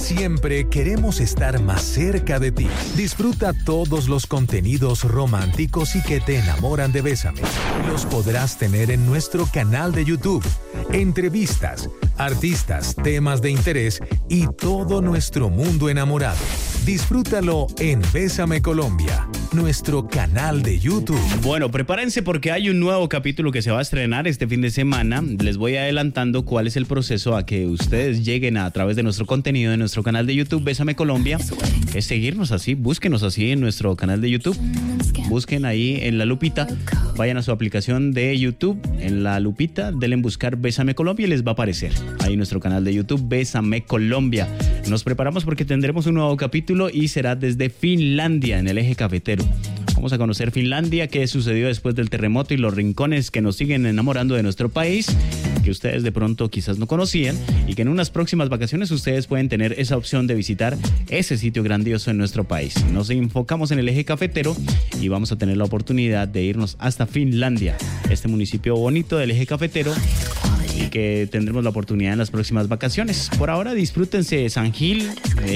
Siempre queremos estar más cerca de ti. Disfruta todos los contenidos románticos y que te enamoran de Bésame. Los podrás tener en nuestro canal de YouTube. Entrevistas, artistas, temas de interés y todo nuestro mundo enamorado. Disfrútalo en Bésame Colombia, nuestro canal de YouTube. Bueno, prepárense porque hay un nuevo capítulo que se va a estrenar este fin de semana. Les voy adelantando cuál es el proceso a que ustedes lleguen a través de nuestro contenido en nuestro canal de YouTube Bésame Colombia. Es seguirnos así, búsquenos así en nuestro canal de YouTube. Busquen ahí en la lupita, vayan a su aplicación de YouTube, en la lupita, denle en buscar Bésame Colombia y les va a aparecer ahí nuestro canal de YouTube Bésame Colombia. Nos preparamos porque tendremos un nuevo capítulo y será desde Finlandia, en el eje cafetero. Vamos a conocer Finlandia, qué sucedió después del terremoto y los rincones que nos siguen enamorando de nuestro país, que ustedes de pronto quizás no conocían y que en unas próximas vacaciones ustedes pueden tener esa opción de visitar ese sitio grandioso en nuestro país. Nos enfocamos en el eje cafetero y vamos a tener la oportunidad de irnos hasta Finlandia, este municipio bonito del eje cafetero, y que tendremos la oportunidad en las próximas vacaciones. Por ahora disfrútense San Gil,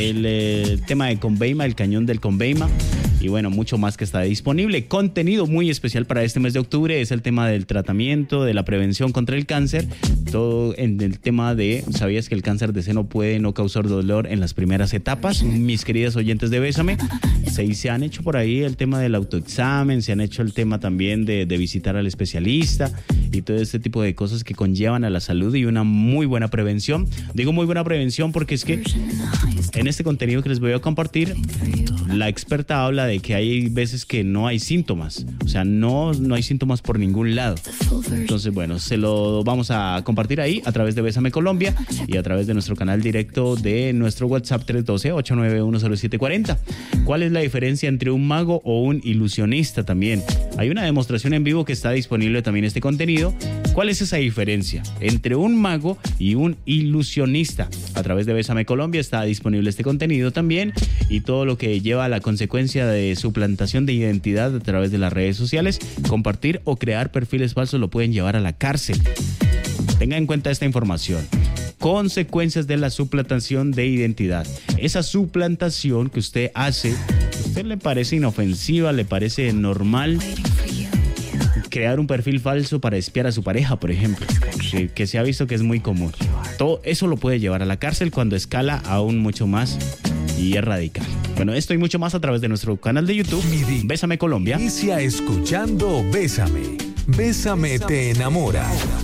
el tema de Conveima, el cañón del Conveima, y bueno, mucho más que está disponible. Contenido muy especial para este mes de octubre es el tema del tratamiento, de la prevención contra el cáncer, todo en el tema de, ¿sabías que el cáncer de seno puede no causar dolor en las primeras etapas? Mis queridas oyentes de Bésame, se han hecho por ahí el tema del autoexamen, se han hecho el tema también de visitar al especialista y todo este tipo de cosas que conllevan a la salud y una muy buena prevención. Digo muy buena prevención porque es que en este contenido que les voy a compartir, la experta habla de que hay veces que no hay síntomas, o sea, no hay síntomas por ningún lado. Entonces, bueno, se lo vamos a compartir ahí a través de Bésame Colombia y a través de nuestro canal directo de nuestro WhatsApp 312-891-0740. ¿Cuál es la diferencia entre un mago o un ilusionista también? Hay una demostración en vivo que está disponible también este contenido. ¿Cuál es esa diferencia entre un mago y un ilusionista? A través de Bésame Colombia está disponible este contenido también y todo lo que lleva a la consecuencia de suplantación de identidad a través de las redes sociales. Compartir o crear perfiles falsos lo pueden llevar a la cárcel. Tenga en cuenta esta información. Consecuencias de la suplantación de identidad. Esa suplantación que usted hace, ¿a usted le parece inofensiva? ¿Le parece normal? Crear un perfil falso para espiar a su pareja, por ejemplo, que se ha visto que es muy común. Todo eso lo puede llevar a la cárcel cuando escala aún mucho más y es radical. Bueno, esto y mucho más a través de nuestro canal de YouTube, Bésame Colombia. Inicia escuchando Bésame. Bésame te enamora.